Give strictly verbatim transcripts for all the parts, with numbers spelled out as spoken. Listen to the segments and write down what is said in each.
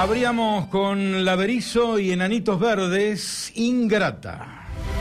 Abríamos con La Berizo y Enanitos Verdes, Ingrata.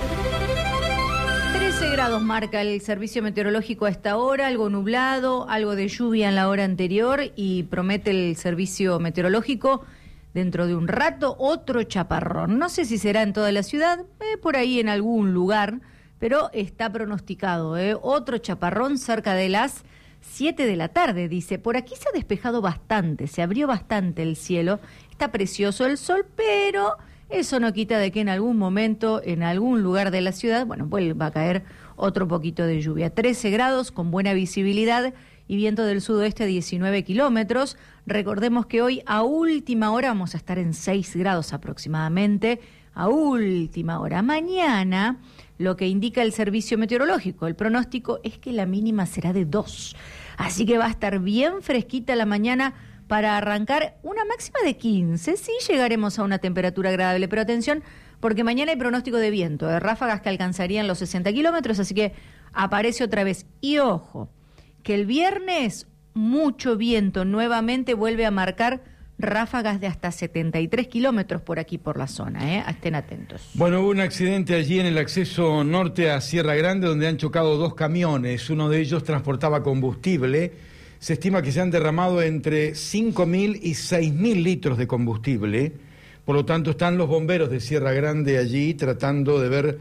trece grados marca el servicio meteorológico a esta hora, algo nublado, algo de lluvia en la hora anterior y promete el servicio meteorológico dentro de un rato otro chaparrón. No sé si será en toda la ciudad, eh, por ahí en algún lugar, pero está pronosticado, eh, otro chaparrón cerca de las siete de la tarde, dice. Por aquí se ha despejado bastante, se abrió bastante el cielo, está precioso el sol, pero eso no quita de que en algún momento, en algún lugar de la ciudad, bueno, vuelva a caer otro poquito de lluvia. trece grados con buena visibilidad y viento del sudoeste a diecinueve kilómetros. Recordemos que hoy a última hora vamos a estar en seis grados aproximadamente, a última hora. Mañana, lo que indica el servicio meteorológico, el pronóstico es que la mínima será de dos. Así que va a estar bien fresquita la mañana para arrancar, una máxima de quince. Sí llegaremos a una temperatura agradable, pero atención, porque mañana hay pronóstico de viento, de ráfagas que alcanzarían los sesenta kilómetros, así que aparece otra vez. Y ojo, que el viernes mucho viento, nuevamente vuelve a marcar ráfagas de hasta setenta y tres kilómetros por aquí, por la zona, ¿eh? Estén atentos. Bueno, hubo un accidente allí en el acceso norte a Sierra Grande, donde han chocado dos camiones. Uno de ellos transportaba combustible. Se estima que se han derramado entre cinco mil y seis mil litros de combustible. Por lo tanto, están los bomberos de Sierra Grande allí tratando de ver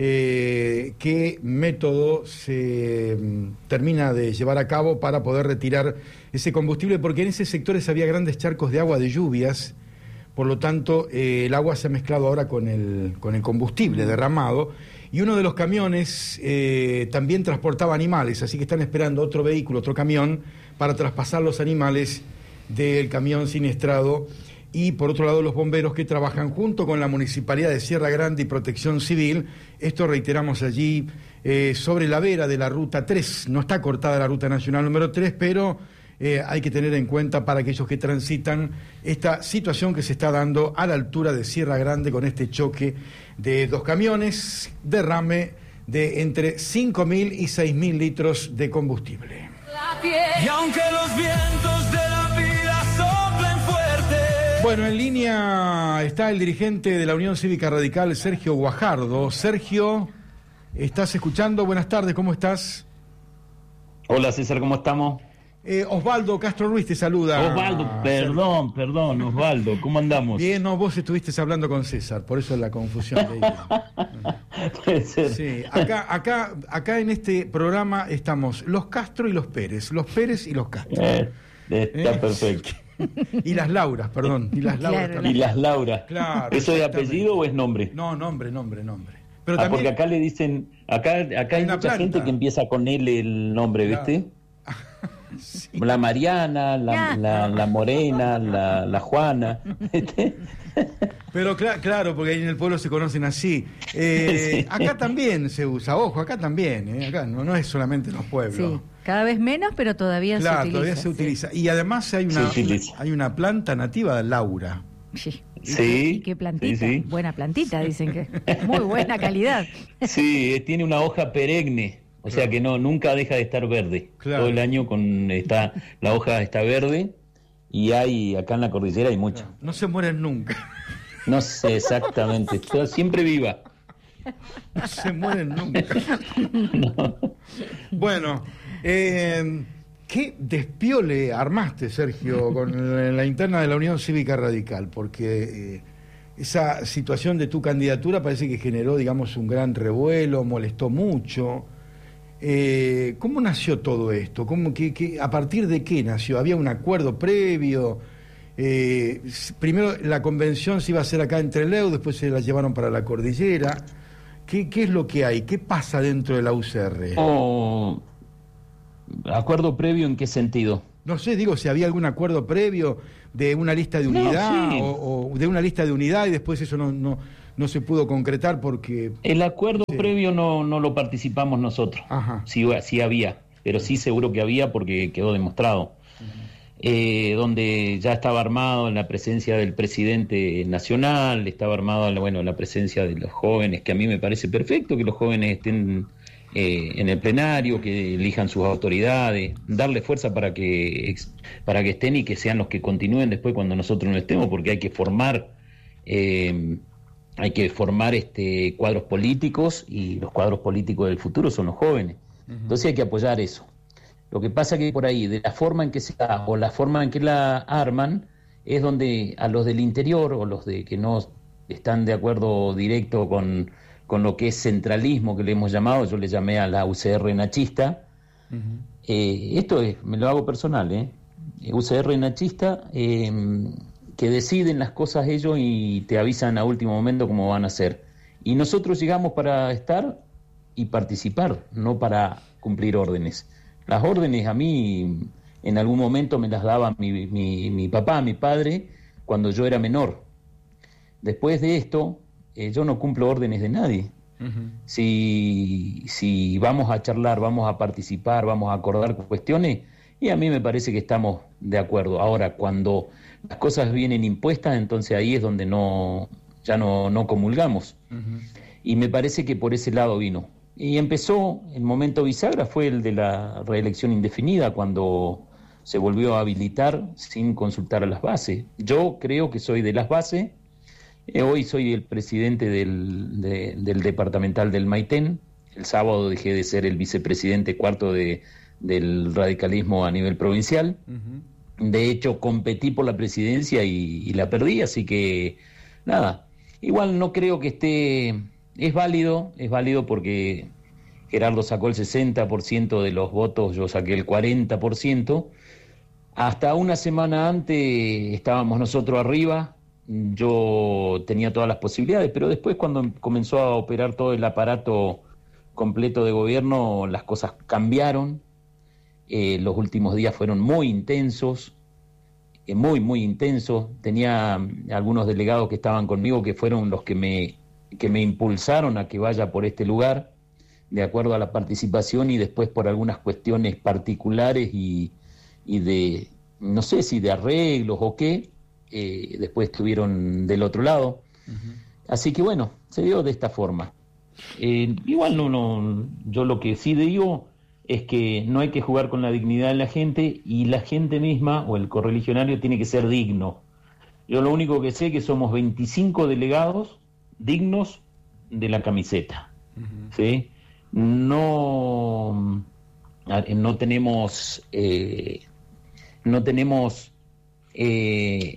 eh, qué método se mm, termina de llevar a cabo para poder retirar ese combustible, porque en ese sector había grandes charcos de agua de lluvias. Por lo tanto, eh, el agua se ha mezclado ahora con el, con el combustible derramado. Y uno de los camiones eh, también transportaba animales, así que están esperando otro vehículo, otro camión, para traspasar los animales del camión siniestrado. Y por otro lado, los bomberos que trabajan junto con la Municipalidad de Sierra Grande y Protección Civil. Esto reiteramos allí eh, sobre la vera de la Ruta tres. No está cortada la Ruta Nacional número tres, pero eh, hay que tener en cuenta para aquellos que transitan esta situación que se está dando a la altura de Sierra Grande con este choque de dos camiones, derrame de entre cinco mil y seis mil litros de combustible. Y aunque los vientos de la vida soplen fuerte. Bueno, en línea está el dirigente de la Unión Cívica Radical, Sergio Guajardo. Sergio, ¿estás escuchando? Buenas tardes, ¿cómo estás? Hola César, ¿cómo estamos? Eh, Osvaldo Castro Ruiz te saluda. Osvaldo, perdón, perdón, Osvaldo, ¿cómo andamos? Bien, no, vos estuviste hablando con César, por eso es la confusión de Puede ser. Sí, acá, acá, acá en este programa estamos los Castro y los Pérez, los Pérez y los Castro. Eh, está ¿Eh? perfecto. Y las Lauras, perdón, y las Lauras Claro, también. Y las Laura. Claro, ¿Eso es exactamente. apellido o es nombre? No, nombre, nombre, nombre. Pero Ah, también porque acá le dicen, acá, acá hay una mucha planta. gente que empieza con L el nombre, Claro. ¿viste? sí. La Mariana, la, Ah. la, la Morena, la, la Juana, ¿viste? Pero cla- claro, porque ahí en el pueblo se conocen así. Eh, Sí. Acá también se usa, ojo, acá también, eh, acá no, no es solamente en los pueblos. Sí, cada vez menos, pero todavía Claro, se utiliza. todavía se sí. utiliza. Y además hay una, Se utiliza. hay una planta nativa de Laura. Sí. Sí, ¿Y qué plantita? sí, sí. Buena plantita, dicen que. Muy buena calidad. Sí, eh, tiene una hoja perenne, o sea que no, nunca deja de estar verde. Claro. Todo el año con está, la hoja está verde y hay, acá en la cordillera hay mucha. No se mueren nunca. No sé exactamente, está siempre viva. No se mueren nunca. No. Bueno, eh, ¿qué despiole armaste, Sergio, con la interna de la Unión Cívica Radical? Porque eh, esa situación de tu candidatura parece que generó, digamos, un gran revuelo, molestó mucho. Eh, ¿Cómo nació todo esto? ¿Cómo, que, que, ¿A partir de qué nació? ¿Había un acuerdo previo? Eh, primero la convención se iba a hacer acá en Trelew, después se la llevaron para la cordillera. ¿Qué, qué es lo que hay? ¿Qué pasa dentro de la U C R? Oh, ¿acuerdo previo en qué sentido? No sé, digo, si había algún acuerdo previo de una lista de No, unidad sí. o, o de una lista de unidad y después eso no, no, no se pudo concretar porque... El acuerdo Sí. previo no, no lo participamos nosotros. Ajá. Sí, sí había, pero sí seguro que había porque quedó demostrado. Eh, donde ya estaba armado en la presencia del presidente nacional, estaba armado bueno, en la presencia de los jóvenes, que a mí me parece perfecto que los jóvenes estén eh, en el plenario, que elijan sus autoridades, darle fuerza para que, para que estén y que sean los que continúen después cuando nosotros no estemos, porque hay que formar, eh, hay que formar este, cuadros políticos, y los cuadros políticos del futuro son los jóvenes. Uh-huh. Entonces hay que apoyar eso. Lo que pasa que por ahí, de la forma en que se da o la forma en que la arman, es donde a los del interior o los de que no están de acuerdo directo con, con lo que es centralismo, que le hemos llamado, yo le llamé a la U C R nachista. Uh-huh. eh, esto es, me lo hago personal, ¿eh? U C R nachista, eh, que deciden las cosas ellos y te avisan a último momento cómo van a hacer. Y nosotros llegamos para estar y participar, no para cumplir órdenes. Las órdenes a mí en algún momento me las daba mi, mi, mi papá, mi padre, cuando yo era menor. Después de esto, eh, yo no cumplo órdenes de nadie. Uh-huh. Si, si vamos a charlar, vamos a participar, vamos a acordar cuestiones, y a mí me parece que estamos de acuerdo. Ahora, cuando las cosas vienen impuestas, entonces ahí es donde no ya no, no comulgamos. Uh-huh. Y me parece que por ese lado vino. Y empezó, el momento bisagra fue el de la reelección indefinida, cuando se volvió a habilitar sin consultar a las bases. Yo creo que soy de las bases. Eh, hoy soy el presidente del, de, del departamental del Maitén. El sábado dejé de ser el vicepresidente cuarto de, del radicalismo a nivel provincial. Uh-huh. De hecho, competí por la presidencia y, y la perdí, así que nada. Igual no creo que esté... Es válido, es válido porque Gerardo sacó el sesenta por ciento de los votos, yo saqué el cuarenta por ciento. Hasta una semana antes estábamos nosotros arriba, yo tenía todas las posibilidades, pero después cuando comenzó a operar todo el aparato completo de gobierno, las cosas cambiaron. Eh, los últimos días fueron muy intensos, eh, muy, muy intensos. Tenía algunos delegados que estaban conmigo que fueron los que me... que me impulsaron a que vaya por este lugar, de acuerdo a la participación, y después por algunas cuestiones particulares y, y de, no sé si de arreglos o qué, eh, después estuvieron del otro lado. Uh-huh. Así que bueno, se dio de esta forma. Eh, igual no, no, yo lo que sí digo es que no hay que jugar con la dignidad de la gente, y la gente misma o el correligionario tiene que ser digno. Yo lo único que sé es que somos veinticinco delegados dignos de la camiseta. Uh-huh. ¿Sí? No, no tenemos eh, no tenemos eh,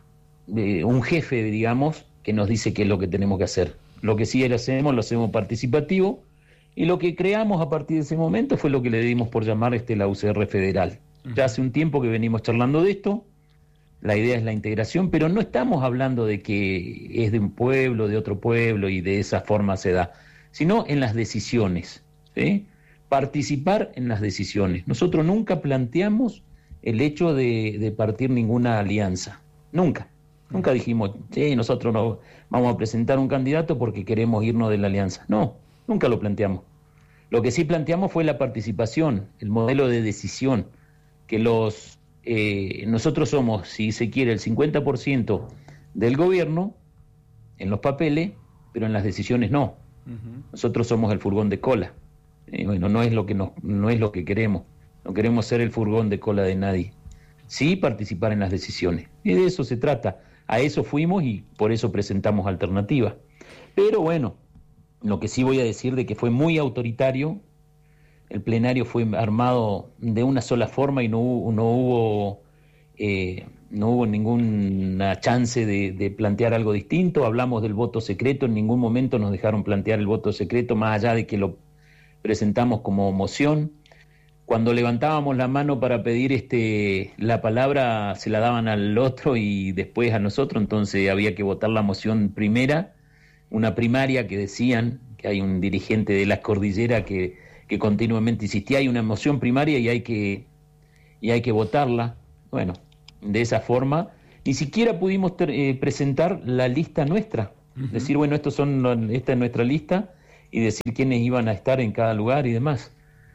un jefe, digamos, que nos dice qué es lo que tenemos que hacer. Lo que sí lo hacemos, lo hacemos participativo, y lo que creamos a partir de ese momento fue lo que le dimos por llamar este la U C R federal. Uh-huh. Ya hace un tiempo que venimos charlando de esto. La idea es la integración, pero no estamos hablando de que es de un pueblo, de otro pueblo, y de esa forma se da, sino en las decisiones, ¿sí? Participar en las decisiones. Nosotros nunca planteamos el hecho de, de partir ninguna alianza, nunca. Nunca dijimos, sí, nosotros no vamos a presentar un candidato porque queremos irnos de la alianza. No, nunca lo planteamos. Lo que sí planteamos fue la participación, el modelo de decisión, que los... Eh, nosotros somos, si se quiere, el cincuenta por ciento del gobierno en los papeles, pero en las decisiones no. Uh-huh. Nosotros somos el furgón de cola. Eh, bueno, no es lo que nos, no es lo que queremos. No queremos ser el furgón de cola de nadie. Sí participar en las decisiones. Y de eso se trata. A eso fuimos y por eso presentamos alternativas. Pero bueno, lo que sí voy a decir de que fue muy autoritario. El plenario fue armado de una sola forma y no hubo, no hubo, eh, no hubo ninguna chance de, de plantear algo distinto. Hablamos del voto secreto, en ningún momento nos dejaron plantear el voto secreto, más allá de que lo presentamos como moción. Cuando levantábamos la mano para pedir este la palabra, se la daban al otro y después a nosotros, entonces había que votar la moción primera, una primaria que decían que hay un dirigente de la cordillera que que continuamente insistía, hay una moción primaria y hay que y hay que votarla. Bueno, de esa forma, ni siquiera pudimos ter, eh, presentar la lista nuestra, uh-huh. Decir, bueno, estos son esta es nuestra lista, y decir quiénes iban a estar en cada lugar y demás.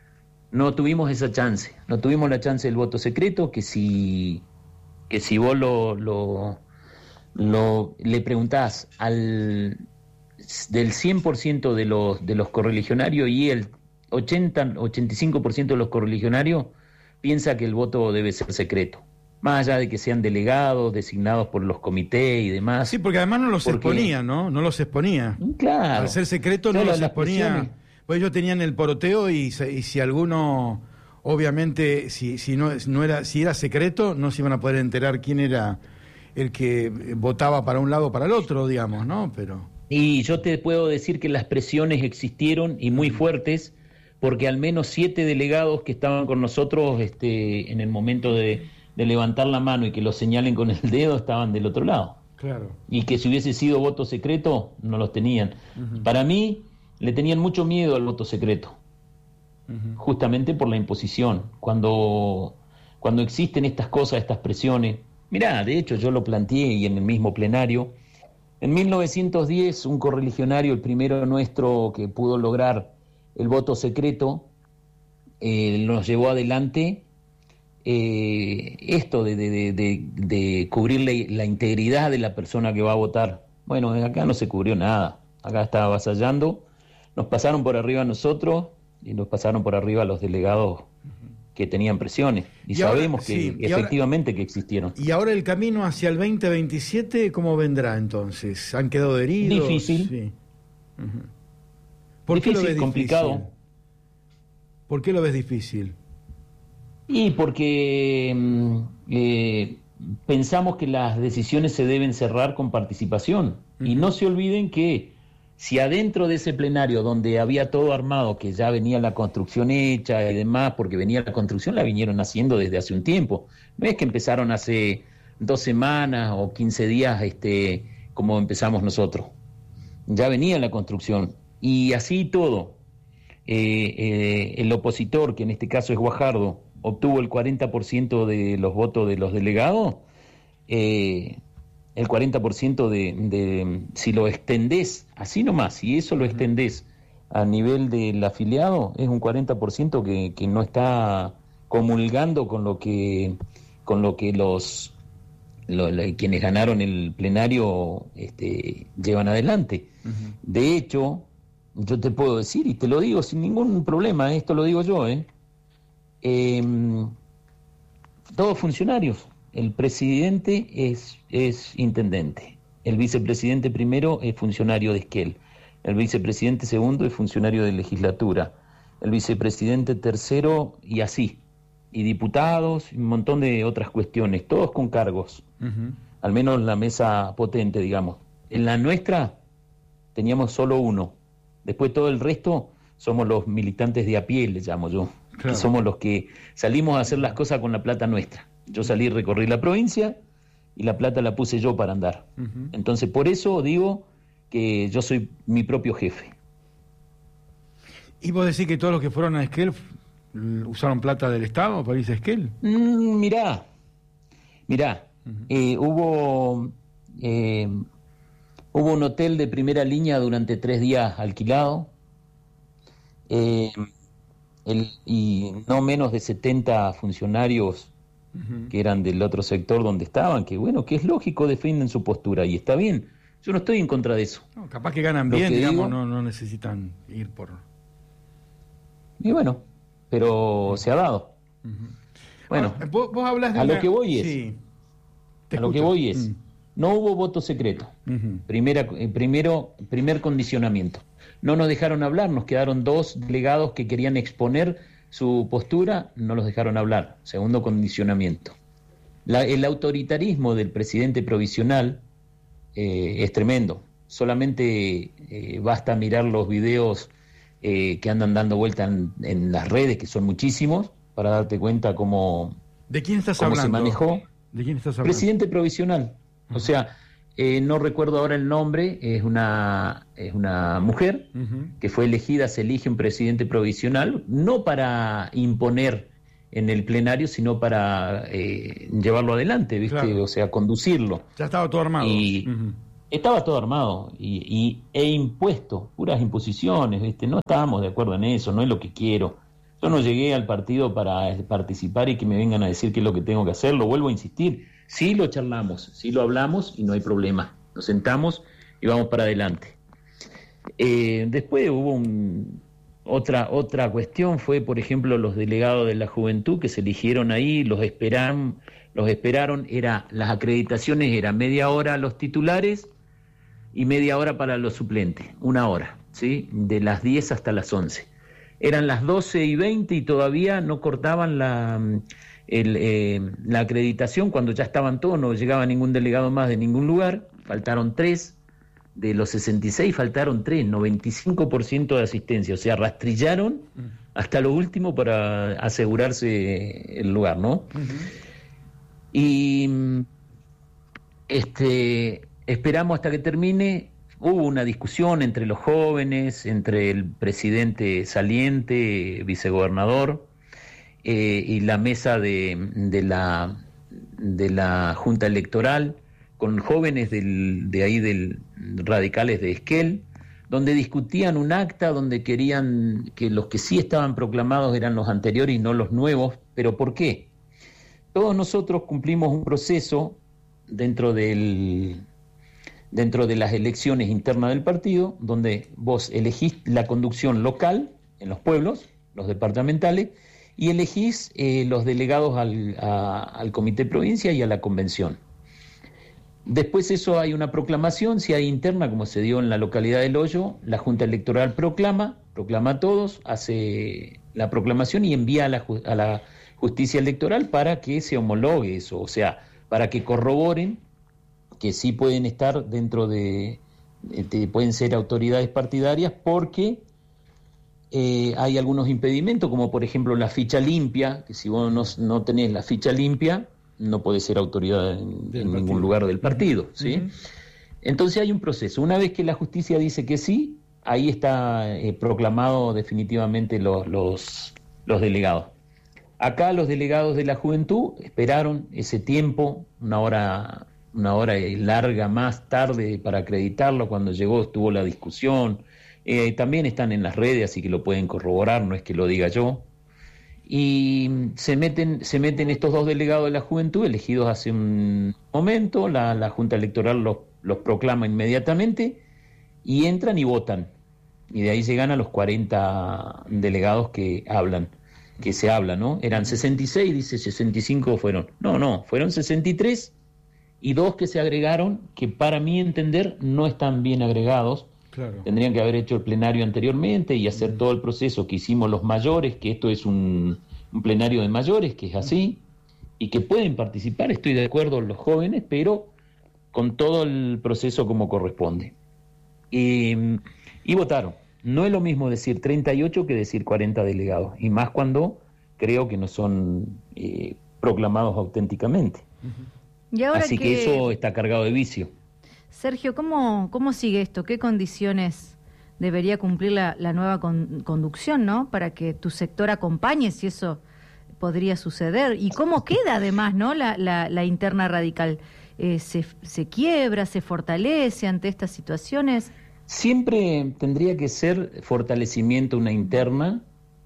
No tuvimos esa chance, no tuvimos la chance del voto secreto, que si que si vos lo, lo, lo le preguntás al del cien por ciento de los de los correligionarios, y el ochenta, ochenta y cinco por ciento de los correligionarios piensa que el voto debe ser secreto, más allá de que sean delegados, designados por los comités y demás. Sí, porque además no los porque... exponía, ¿no? No los exponía. Claro. Al ser secreto no los exponía. Pues ellos tenían el poroteo y, y si alguno, obviamente, si, si, no, no era, si era secreto, no se iban a poder enterar quién era el que votaba para un lado o para el otro, digamos, ¿no? Pero... Y yo te puedo decir que las presiones existieron y muy fuertes, porque al menos siete delegados que estaban con nosotros este, en el momento de, de levantar la mano y que lo señalen con el dedo estaban del otro lado. Claro. Y que si hubiese sido voto secreto, no los tenían. Uh-huh. Para mí, le tenían mucho miedo al voto secreto, uh-huh. justamente por la imposición. Cuando, cuando existen estas cosas, estas presiones, mirá, de hecho yo lo planteé y en el mismo plenario, en mil novecientos diez un correligionario, el primero nuestro que pudo lograr el voto secreto, eh, nos llevó adelante eh, esto de, de, de, de, de cubrir la, la integridad de la persona que va a votar. Bueno, acá no se cubrió nada, acá estaba avasallando, nos pasaron por arriba a nosotros y nos pasaron por arriba a los delegados que tenían presiones, y, y sabemos ahora, que sí, efectivamente ahora, que existieron. ¿Y ahora el camino hacia el veinte veintisiete cómo vendrá entonces? ¿Han quedado heridos? Difícil. Sí. Uh-huh. ¿Por difícil, qué lo ves complicado. difícil? ¿Por qué lo ves difícil? Y porque eh, pensamos que las decisiones se deben cerrar con participación. Uh-huh. Y no se olviden que si adentro de ese plenario donde había todo armado, que ya venía la construcción hecha y demás, porque venía la construcción, la vinieron haciendo desde hace un tiempo. No es que empezaron hace dos semanas o quince días este, como empezamos nosotros. Ya venía la construcción. Y así todo, eh, eh, el opositor, que en este caso es Guajardo, obtuvo el cuarenta por ciento de los votos de los delegados, eh, el cuarenta por ciento de, de, si lo extendés, así nomás, si eso lo extendés a nivel del afiliado, es un cuarenta por ciento que, que no está comulgando con lo que, con lo que los, lo, lo, quienes ganaron el plenario este, llevan adelante. Uh-huh. De hecho, yo te puedo decir, y te lo digo sin ningún problema, esto lo digo yo, ¿eh? Eh, todos funcionarios. El presidente es, es intendente, el vicepresidente primero es funcionario de Esquel, el vicepresidente segundo es funcionario de legislatura, el vicepresidente tercero y así, y diputados, y un montón de otras cuestiones, todos con cargos, uh-huh. al menos la mesa potente, digamos. En la nuestra teníamos solo uno, después todo el resto somos los militantes de a pie, le llamo yo, claro. que somos los que salimos a hacer las cosas con la plata nuestra. Yo salí, recorrí la provincia y la plata la puse yo para andar. Uh-huh. Entonces, por eso digo que yo soy mi propio jefe. ¿Y vos decís que todos los que fueron a Esquel usaron plata del Estado para irse a Esquel? Mm, mirá, mirá, uh-huh. eh, hubo, eh, hubo un hotel de primera línea durante tres días alquilado eh, el, y no menos de setenta funcionarios que eran del otro sector donde estaban, que bueno, que es lógico, defienden su postura y está bien, yo no estoy en contra de eso. No, capaz que ganan Lo bien, que digamos, digo, no, no necesitan ir por... Y bueno, pero se ha dado. Uh-huh. Bueno, ah, vos, vos hablas de a una... lo que voy es, sí. a escucho. lo que voy es, uh-huh. no hubo voto secreto, uh-huh. Primera, eh, primero, primer condicionamiento, no nos dejaron hablar, nos quedaron dos delegados que querían exponer su postura, no los dejaron hablar. Segundo condicionamiento. La, el autoritarismo del presidente provisional eh, es tremendo. Solamente eh, basta mirar los videos eh, que andan dando vuelta en, en las redes, que son muchísimos, para darte cuenta cómo, ¿De quién estás cómo hablando? se manejó. ¿De quién estás hablando? Presidente provisional. Uh-huh. O sea, eh, no recuerdo ahora el nombre, es una, es una mujer uh-huh. que fue elegida, se elige un presidente provisional, no para imponer en el plenario, sino para eh, llevarlo adelante, ¿viste? Claro. O sea, conducirlo. Ya estaba todo armado. Y uh-huh. estaba todo armado y, y, e impuesto, puras imposiciones, ¿viste? No estábamos de acuerdo en eso, no es lo que quiero. Yo no llegué al partido para participar y que me vengan a decir qué es lo que tengo que hacer, lo vuelvo a insistir. Sí lo charlamos, sí lo hablamos y no hay problema. Nos sentamos y vamos para adelante. Eh, después hubo un otra, otra cuestión fue, por ejemplo, los delegados de la juventud que se eligieron ahí, los esperaron, los esperaron, era, las acreditaciones eran media hora a los titulares y media hora para los suplentes, una hora, ¿sí? De las diez hasta las once. Eran las doce y veinte y todavía no cortaban la, el, eh, la acreditación, cuando ya estaban todos, no llegaba ningún delegado más de ningún lugar, faltaron tres, de los sesenta y seis faltaron tres, noventa y cinco por ciento de asistencia, o sea, rastrillaron hasta lo último para asegurarse el lugar, ¿no? Uh-huh. Y este, esperamos hasta que termine. Hubo una discusión entre los jóvenes, entre el presidente saliente, vicegobernador, eh, y la mesa de, de, la, de la Junta Electoral, con jóvenes del, de ahí, del radicales de Esquel, donde discutían un acta, donde querían que los que sí estaban proclamados eran los anteriores y no los nuevos. ¿Pero por qué? Todos nosotros cumplimos un proceso dentro del... dentro de las elecciones internas del partido, donde vos elegís la conducción local en los pueblos, los departamentales, y elegís eh, los delegados al, a, al comité provincia y a la convención. Después eso hay una proclamación, si hay interna, como se dio en la localidad del Hoyo, la Junta Electoral proclama, proclama a todos, hace la proclamación y envía a la, a la justicia electoral para que se homologue eso, o sea, para que corroboren que sí pueden estar dentro de, de pueden ser autoridades partidarias, porque eh, hay algunos impedimentos, como por ejemplo la ficha limpia, que si vos no, no tenés la ficha limpia, no podés ser autoridad en, en ningún lugar del partido, ¿sí? Uh-huh. Entonces hay un proceso. Una vez que la justicia dice que sí, ahí está eh, proclamado definitivamente los, los, los delegados. Acá los delegados de la juventud esperaron ese tiempo, una hora... una hora larga más tarde para acreditarlo. Cuando llegó estuvo la discusión, eh, también están en las redes, así que lo pueden corroborar, no es que lo diga yo, y se meten, se meten estos dos delegados de la juventud, elegidos hace un momento, la, la Junta Electoral los, los proclama inmediatamente, y entran y votan, y de ahí llegan a los cuarenta delegados que hablan, que se hablan, ¿no? Eran sesenta y seis, dice sesenta y cinco fueron, no, no, fueron sesenta y tres, y dos que se agregaron, que para mi entender no están bien agregados. Claro. Tendrían que haber hecho el plenario anteriormente y hacer mm. todo el proceso que hicimos los mayores, que esto es un, un plenario de mayores, que es así, y que pueden participar, estoy de acuerdo, los jóvenes, pero con todo el proceso como corresponde. Y, y votaron. No es lo mismo decir treinta y ocho que decir cuarenta delegados, y más cuando creo que no son eh, proclamados auténticamente. Uh-huh. ¿Y ahora Así que... que eso está cargado de vicio. Sergio, ¿cómo, cómo sigue esto? ¿Qué condiciones debería cumplir la, la nueva con, conducción, ¿no? Para que tu sector acompañe, si eso podría suceder. ¿Y cómo queda además, ¿no? la, la, la interna radical? Eh, se, ¿Se quiebra, se fortalece ante estas situaciones? Siempre tendría que ser fortalecimiento una interna,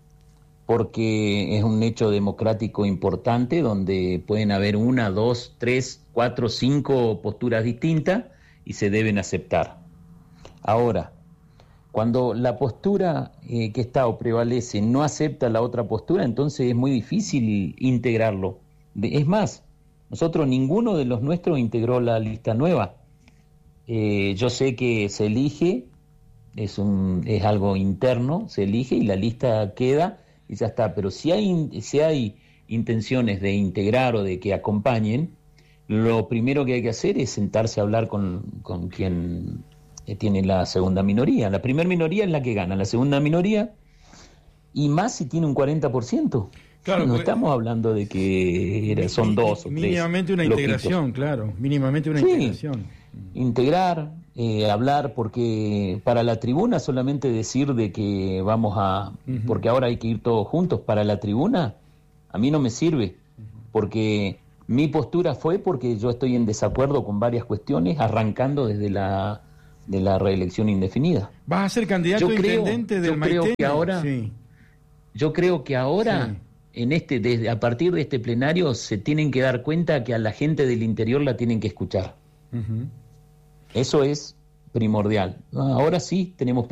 porque es un hecho democrático importante donde pueden haber una, dos, tres, cuatro, cinco posturas distintas y se deben aceptar. Ahora, cuando la postura eh, que está o prevalece no acepta la otra postura, entonces es muy difícil integrarlo. De, es más, nosotros, ninguno de los nuestros integró la lista nueva. Eh, yo sé que se elige, es, un, es algo interno, se elige y la lista queda y ya está, pero si hay, si hay intenciones de integrar o de que acompañen, lo primero que hay que hacer es sentarse a hablar con, con quien tiene la segunda minoría. La primera minoría es la que gana, la segunda minoría, y más si tiene un cuarenta por ciento. Claro, no estamos hablando de que era, son dos o tres. Mínimamente una loquitos. integración, claro, mínimamente una sí, integración. Integrar, eh, hablar, porque para la tribuna solamente decir de que vamos a... Uh-huh. Porque ahora hay que ir todos juntos, para la tribuna a mí no me sirve, porque mi postura fue porque yo estoy en desacuerdo con varias cuestiones, arrancando desde la de la reelección indefinida. ¿Vas a ser candidato a intendente del Maiteño? Creo que ahora, sí. Yo creo que ahora... Sí. En este, desde, a partir de este plenario se tienen que dar cuenta que a la gente del interior la tienen que escuchar. Uh-huh. Eso es primordial. Ahora sí tenemos